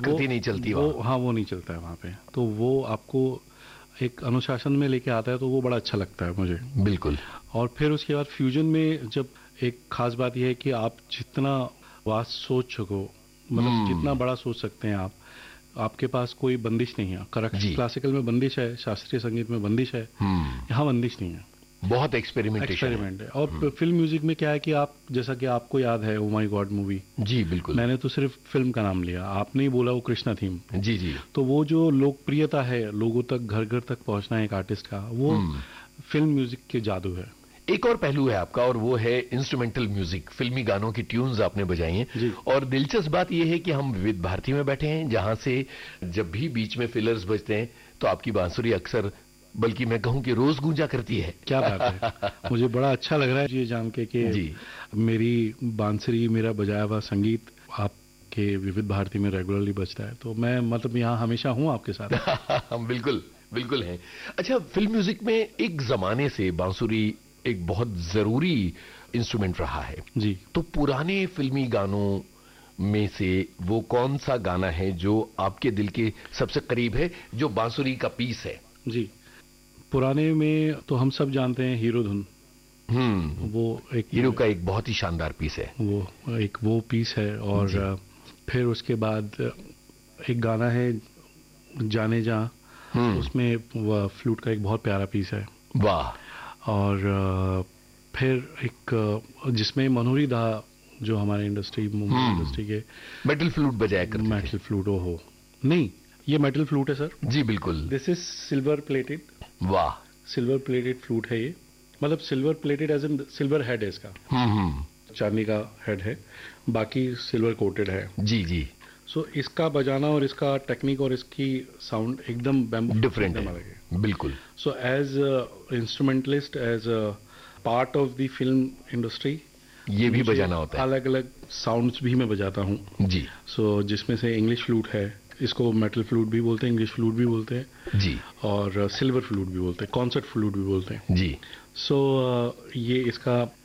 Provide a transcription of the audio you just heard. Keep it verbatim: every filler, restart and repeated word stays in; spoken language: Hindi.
आकृति नहीं चलती वो, वहाँ। हाँ वो नहीं चलता है वहाँ पे, तो वो आपको एक अनुशासन में लेके आता है, तो वो बड़ा अच्छा लगता है मुझे। बिल्कुल। और फिर उसके बाद फ्यूजन में जब एक खास बात यह है कि आप जितना वास्ट सोच सको, मतलब जितना बड़ा सोच सकते हैं आप, आपके पास कोई बंदिश नहीं है। करेक्ट, क्लासिकल में बंदिश है, शास्त्रीय संगीत में बंदिश है, यहाँ बंदिश नहीं है, बहुत एक्सपेरिमेंटेशन एक्सपेरिमेंट है। और फिल्म म्यूजिक में क्या है कि आप, जैसा कि आपको याद है ओ माय गॉड मूवी, जी बिल्कुल, मैंने तो सिर्फ फिल्म का नाम लिया, आपने ही बोला वो कृष्णा थीम। जी जी। तो वो जो लोकप्रियता है, लोगों तक, घर घर तक पहुंचना है एक आर्टिस्ट का, वो फिल्म म्यूजिक के जादू है। एक और पहलू है आपका, और वो है इंस्ट्रूमेंटल म्यूजिक, फिल्मी गानों की ट्यून्स आपने बजाई हैं। और दिलचस्प बात यह है कि हम विविध भारती में बैठे हैं, जहां से जब भी बीच में फिलर्स बजते हैं तो आपकी बांसुरी अक्सर, बल्कि मैं कहूं कि रोज गूंजा करती है। क्या बात है, मुझे बड़ा अच्छा लग रहा है ये जान के कि मेरी बांसुरी, मेरा बजाया हुआ संगीत आपके विविध भारती में रेगुलरली बजता है। तो मैं मतलब यहाँ हमेशा हूँ आपके साथ। हम बिल्कुल बिल्कुल हैं। अच्छा, फिल्म म्यूजिक में एक जमाने से बांसुरी एक बहुत जरूरी इंस्ट्रूमेंट रहा है जी। तो पुराने फिल्मी गानों में से वो कौन सा गाना है जो आपके दिल के सबसे करीब है, जो बांसुरी का पीस है? जी, पुराने में तो हम सब जानते हैं हीरो धुन। हम्म वो एक हीरो का एक बहुत ही शानदार पीस है, वो एक वो पीस है। और फिर उसके बाद एक गाना है जाने जा, उसमें वो फ्लूट का एक बहुत प्यारा पीस है। वाह। और फिर एक जिसमें मनोहरी दा, जो हमारे इंडस्ट्री, मुंबई इंडस्ट्री के, मेटल फ्लूट बजाया करते थे। मेटल फ्लूट, ओ हो नहीं, ये मेटल फ्लूट है सर। जी बिल्कुल। This is silver plated. वाह। सिल्वर प्लेटेड फ्लूट है ये, मतलब silver plated as in silver head है इसका, चांदी का हेड है, बाकी सिल्वर कोटेड है। जी जी। सो so, इसका बजाना और इसका टेक्निक और इसकी साउंड एकदम डिफरेंट है। बिल्कुल। So as instrumentalist, as a part of the film industry, ये भी बजाना होता है। अलग अलग साउंड्स भी मैं बजाता हूँ जी। सो so, जिसमें से इंग्लिश फ्लूट है, इसको मेटल फ्लूट भी बोलते हैं, इंग्लिश फ्लूट भी बोलते हैं जी, और सिल्वर फ्लूट भी बोलते हैं, कॉन्सर्ट फ्लूट भी बोलते हैं जी। सो so, uh, ये इसका